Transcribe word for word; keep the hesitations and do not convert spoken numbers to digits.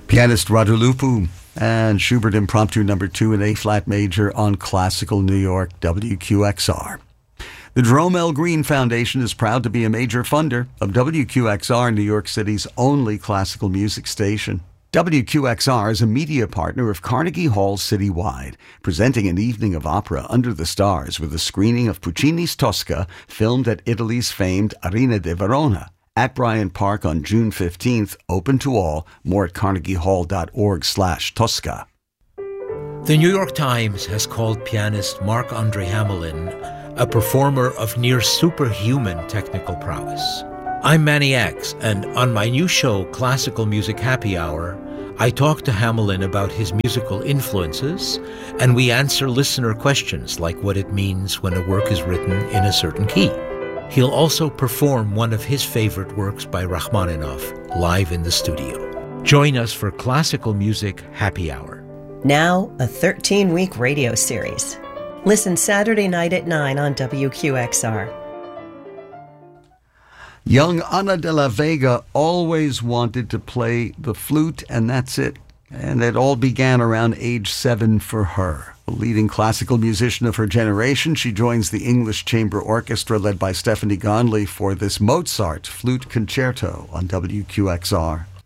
Pianist Radulupou and Schubert Impromptu number two in A-flat major on Classical New York W Q X R. The Jerome L. Green Foundation is proud to be a major funder of W Q X R, New York City's only classical music station. W Q X R is a media partner of Carnegie Hall Citywide, presenting an evening of opera under the stars with a screening of Puccini's Tosca, filmed at Italy's famed Arena de Verona, at Bryant Park on June fifteenth, open to all. More at carnegiehall.org slash Tosca. The New York Times has called pianist Marc-Andre Hamelin a performer of near superhuman technical prowess. I'm Manny X, and on my new show, Classical Music Happy Hour, I talk to Hamelin about his musical influences, and we answer listener questions like what it means when a work is written in a certain key. He'll also perform one of his favorite works by Rachmaninoff live in the studio. Join us for Classical Music Happy Hour. Now, a thirteen-week radio series. Listen Saturday night at nine on W Q X R. Young Ana de la Vega always wanted to play the flute, and that's it. And it all began around age seven for her. A leading classical musician of her generation, she joins the English Chamber Orchestra led by Stephanie Gondley for this Mozart Flute Concerto on W Q X R.